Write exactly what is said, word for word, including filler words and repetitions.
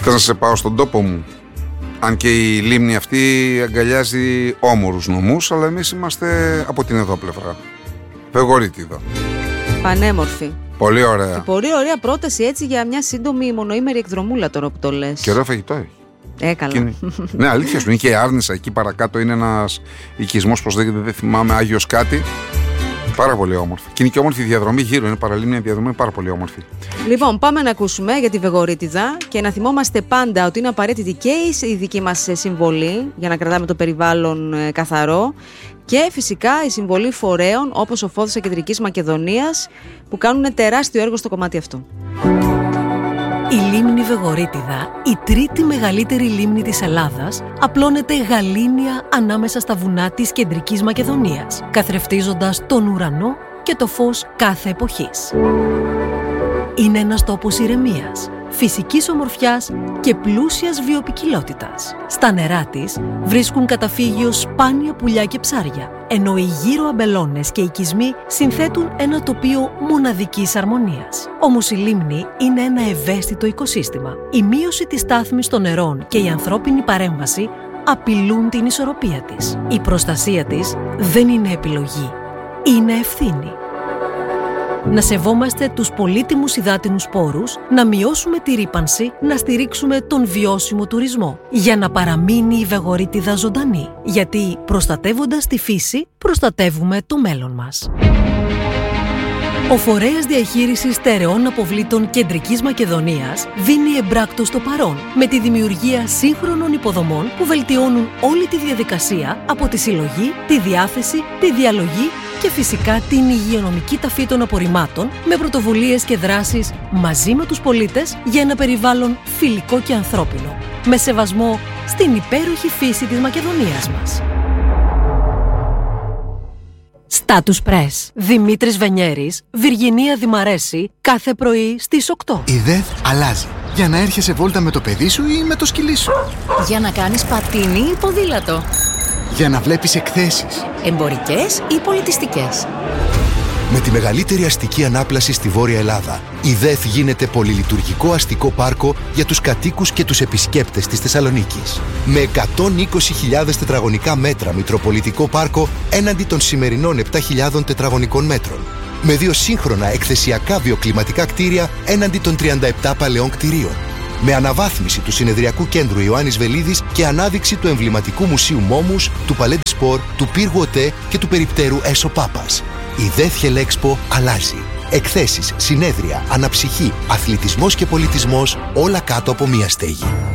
Θες να σε πάω στον τόπο μου? Αν και η λίμνη αυτή αγκαλιάζει όμορους νομούς, αλλά εμείς είμαστε από την εδώ πλευρά. Βεγορίτιδα. Πανέμορφη. Πολύ ωραία. Και πολύ ωραία πρόταση έτσι για μια σύντομη μονοήμερη εκδρομούλα τώρα που το λες. Και ωραίο φαγητό έχει. Έκαλα. Είναι... ναι, αλήθεια σου. Είναι και η Άρνησα εκεί παρακάτω. Είναι ένας οικισμός, πως δεν, δεν θυμάμαι, Άγιος κάτι. Πάρα πολύ όμορφη. Και είναι και όμορφη η διαδρομή γύρω. Είναι παραλίμνια διαδρομή, πάρα πολύ όμορφη. Λοιπόν, πάμε να ακούσουμε για τη Βεγορίτιδα και να θυμόμαστε πάντα ότι είναι απαραίτητη και η δική μας συμβολή για να κρατάμε το περιβάλλον καθαρό και φυσικά η συμβολή φορέων όπως ο Φόδος Κεντρικής Μακεδονίας που κάνουν τεράστιο έργο στο κομμάτι αυτό. Η λίμνη Βεγορίτιδα, η τρίτη μεγαλύτερη λίμνη της Ελλάδας, απλώνεται γαλήνια ανάμεσα στα βουνά της Κεντρικής Μακεδονίας, καθρεφτίζοντας τον ουρανό και το φως κάθε εποχής. Είναι ένας τόπος ηρεμίας, φυσικής ομορφιάς και πλούσιας βιοποικιλότητας. Στα νερά της βρίσκουν καταφύγιο σπάνια πουλιά και ψάρια, ενώ οι γύρω αμπελώνες και οικισμοί συνθέτουν ένα τοπίο μοναδικής αρμονίας. Όμως η λίμνη είναι ένα ευαίσθητο οικοσύστημα. Η μείωση της στάθμης των νερών και η ανθρώπινη παρέμβαση απειλούν την ισορροπία της. Η προστασία της δεν είναι επιλογή, είναι ευθύνη. Να σεβόμαστε τους πολύτιμους υδάτινους πόρους, να μειώσουμε τη ρύπανση, να στηρίξουμε τον βιώσιμο τουρισμό, για να παραμείνει η Βεγορίτιδα ζωντανή. Γιατί προστατεύοντας τη φύση, προστατεύουμε το μέλλον μας. Ο Φορέας Διαχείρισης Στερεών Αποβλήτων Κεντρικής Μακεδονίας δίνει εμπράκτος το παρόν με τη δημιουργία σύγχρονων υποδομών που βελτιώνουν όλη τη διαδικασία από τη συλλογή, τη διάθεση, τη διαλογή και φυσικά την υγειονομική ταφή των απορριμμάτων με πρωτοβουλίες και δράσεις μαζί με τους πολίτες για ένα περιβάλλον φιλικό και ανθρώπινο, με σεβασμό στην υπέροχη φύση της Μακεδονίας μας. Status Press. Δημήτρης Βενιέρης, Βιργινία Δημαρέση, κάθε πρωί στις οκτώ. Η ΔΕΘ αλλάζει. Για να έρχεσαι βόλτα με το παιδί σου ή με το σκυλί σου. Για να κάνεις πατίνι ή ποδήλατο. Για να βλέπεις εκθέσεις. Εμπορικές ή πολιτιστικές. Με τη μεγαλύτερη αστική ανάπλαση στη Βόρεια Ελλάδα, η ΔΕΘ γίνεται πολυλειτουργικό αστικό πάρκο για τους κατοίκους και τους επισκέπτες της Θεσσαλονίκης. Με εκατόν είκοσι χιλιάδες τετραγωνικά μέτρα μητροπολιτικό πάρκο έναντι των σημερινών επτά χιλιάδων τετραγωνικών μέτρων. Με δύο σύγχρονα εκθεσιακά βιοκλιματικά κτίρια έναντι των τριάντα επτά παλαιών κτιρίων. Με αναβάθμιση του συνεδριακού κέντρου Ιωάννης Βελίδης και ανάδειξη του εμβληματικού μουσείου Μόμους, του Παλέντι Σπορ, του Πύργου ΟΤΕ και του περιπτέρου Έσο Πάπας. Η ΔΕΘ Χελέξπο αλλάζει. Εκθέσεις, συνέδρια, αναψυχή, αθλητισμός και πολιτισμός, όλα κάτω από μία στέγη.